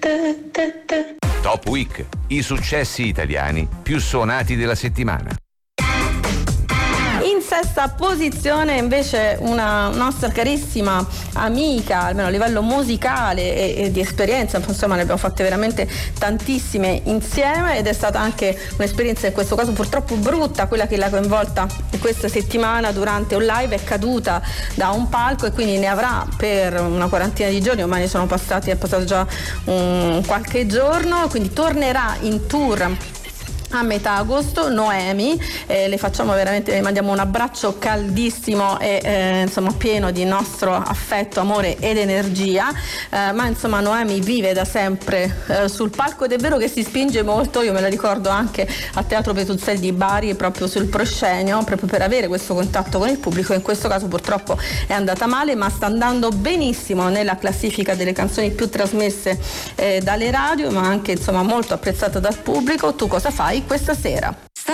Top Week, i successi italiani più suonati della settimana. In sesta posizione invece una nostra carissima amica, almeno a livello musicale e di esperienza, insomma ne abbiamo fatte veramente tantissime insieme, ed è stata anche un'esperienza in questo caso purtroppo brutta, quella che l'ha coinvolta questa settimana durante un live. È caduta da un palco e quindi ne avrà per una quarantina di giorni, ormai è passato già qualche giorno, quindi tornerà in tour a metà agosto. Noemi, le mandiamo un abbraccio caldissimo e insomma pieno di nostro affetto, amore ed energia, ma insomma Noemi vive da sempre sul palco, ed è vero che si spinge molto. Io me la ricordo anche al Teatro Petruzzelli di Bari, proprio sul proscenio, proprio per avere questo contatto con il pubblico. In questo caso purtroppo è andata male, ma sta andando benissimo nella classifica delle canzoni più trasmesse dalle radio, ma anche insomma molto apprezzata dal pubblico. Tu cosa fai questa sera?